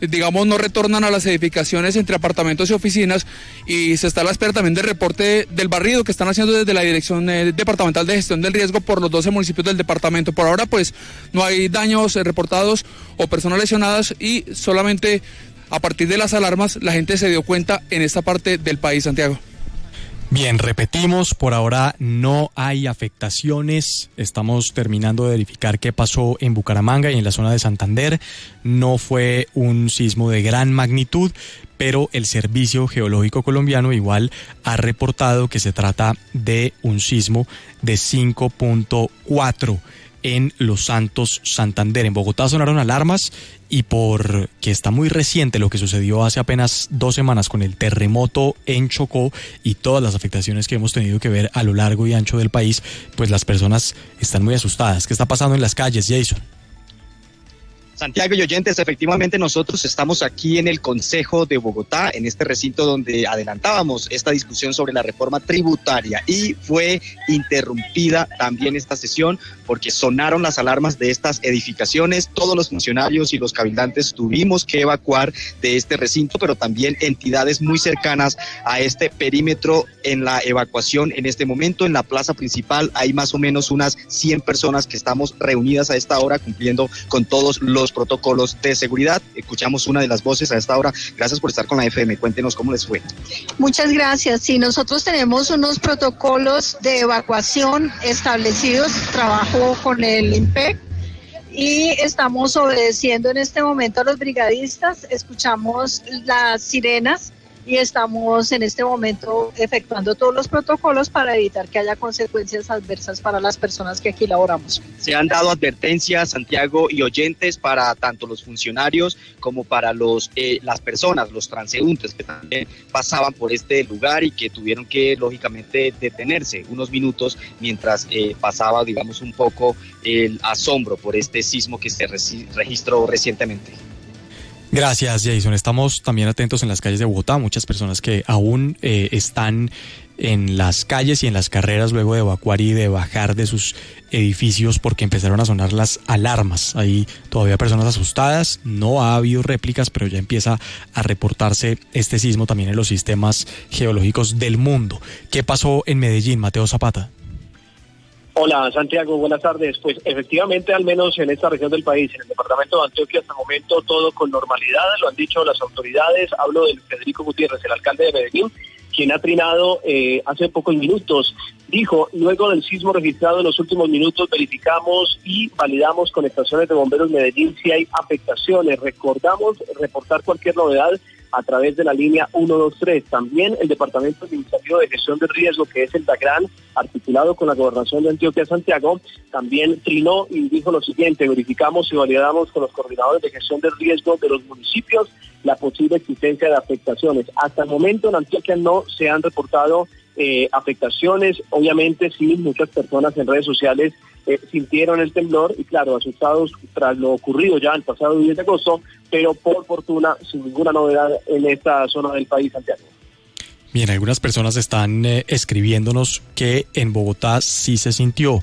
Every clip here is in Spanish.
digamos, no retornan a las edificaciones entre apartamentos y oficinas, y se está a la espera también del reporte del barrido que están haciendo desde la Dirección Departamental de Gestión del Riesgo por los 12 municipios del departamento. Por ahora, pues, no hay daños reportados o personas lesionadas, y solamente a partir de las alarmas la gente se dio cuenta en esta parte del país, Santiago. Bien, repetimos, por ahora no hay afectaciones. Estamos terminando de verificar qué pasó en Bucaramanga y en la zona de Santander. No fue un sismo de gran magnitud, pero el Servicio Geológico Colombiano igual ha reportado que se trata de un sismo de 5.4 en Los Santos, Santander. En Bogotá sonaron alarmas, y porque está muy reciente lo que sucedió hace apenas 2 semanas con el terremoto en Chocó y todas las afectaciones que hemos tenido que ver a lo largo y ancho del país, pues las personas están muy asustadas. ¿Qué está pasando en las calles, Jason? Santiago y oyentes, efectivamente nosotros estamos aquí en el Consejo de Bogotá, en este recinto donde adelantábamos esta discusión sobre la reforma tributaria, y fue interrumpida también esta sesión porque sonaron las alarmas de estas edificaciones. Todos los funcionarios y los cabildantes tuvimos que evacuar de este recinto, pero también entidades muy cercanas a este perímetro en la evacuación. En este momento en la plaza principal hay más o menos unas 100 personas que estamos reunidas a esta hora cumpliendo con todos los protocolos de seguridad. Escuchamos una de las voces a esta hora. Gracias por estar con la FM. Cuéntenos cómo les fue. Muchas gracias. Sí, nosotros tenemos unos protocolos de evacuación establecidos, trabajo con el INPEC, y estamos obedeciendo en este momento a los brigadistas. Escuchamos las sirenas y estamos en este momento efectuando todos los protocolos para evitar que haya consecuencias adversas para las personas que aquí laboramos. Se han dado advertencias, Santiago y oyentes, para tanto los funcionarios como para las personas, los transeúntes que también pasaban por este lugar y que tuvieron que, lógicamente, detenerse unos minutos mientras pasaba, digamos, un poco el asombro por este sismo que se registró recientemente. Gracias, Jason. Estamos también atentos en las calles de Bogotá. Muchas personas que aún están en las calles y en las carreras luego de evacuar y de bajar de sus edificios porque empezaron a sonar las alarmas. Hay todavía personas asustadas. No ha habido réplicas, pero ya empieza a reportarse este sismo también en los sistemas geológicos del mundo. ¿Qué pasó en Medellín, Mateo Zapata? Hola, Santiago, buenas tardes. Pues efectivamente, al menos en esta región del país, en el departamento de Antioquia, hasta el momento todo con normalidad, lo han dicho las autoridades. Hablo del Federico Gutiérrez, el alcalde de Medellín, quien ha trinado hace pocos minutos. Dijo, luego del sismo registrado en los últimos minutos, verificamos y validamos con estaciones de bomberos Medellín si hay afectaciones. Recordamos reportar cualquier novedad a través de la línea 123. También el Departamento Administrativo de Gestión de Riesgo, que es el DAGRAN, articulado con la Gobernación de Antioquia, Santiago, también trinó y dijo lo siguiente: verificamos y validamos con los coordinadores de gestión de riesgo de los municipios la posible existencia de afectaciones. Hasta el momento en Antioquia no se han reportado afectaciones. Obviamente sí, muchas personas en redes sociales sintieron el temblor y claro, asustados tras lo ocurrido ya el pasado 10 de agosto, pero por fortuna sin ninguna novedad en esta zona del país, Santiago. Bien, algunas personas están escribiéndonos que en Bogotá sí se sintió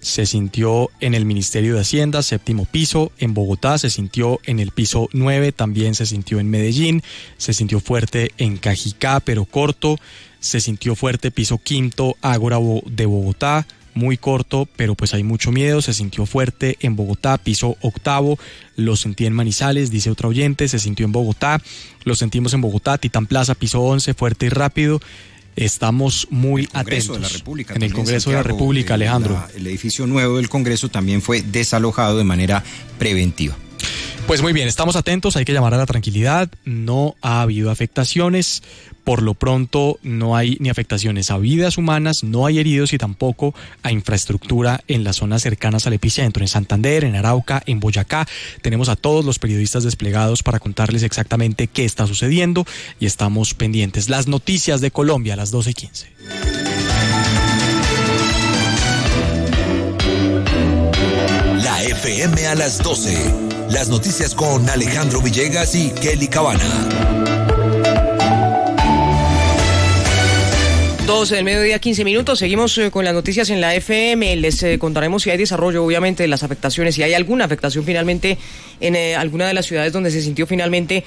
en el Ministerio de Hacienda, 7º piso, en Bogotá se sintió en el piso 9, también se sintió en Medellín, se sintió fuerte en Cajicá, pero corto, se sintió fuerte piso 5º, Ágora de Bogotá, muy corto, pero pues hay mucho miedo. Se sintió fuerte en Bogotá, piso 8º, lo sentí en Manizales, dice otra oyente, se sintió en Bogotá, lo sentimos en Bogotá, Titán Plaza, piso 11, fuerte y rápido. Estamos muy atentos. En el Congreso de la República, Alejandro. El edificio nuevo del Congreso también fue desalojado de manera preventiva. Pues muy bien, estamos atentos, hay que llamar a la tranquilidad, no ha habido afectaciones, por lo pronto no hay ni afectaciones a vidas humanas, no hay heridos y tampoco a infraestructura en las zonas cercanas al epicentro, en Santander, en Arauca, en Boyacá. Tenemos a todos los periodistas desplegados para contarles exactamente qué está sucediendo y estamos pendientes. Las noticias de Colombia a las 12:15. La FM a las 12. Las noticias con Alejandro Villegas y Kelly Cabana. 12 del mediodía, 15 minutos. Seguimos con las noticias en la FM. Les contaremos si hay desarrollo, obviamente, de las afectaciones, si hay alguna afectación finalmente en alguna de las ciudades donde se sintió finalmente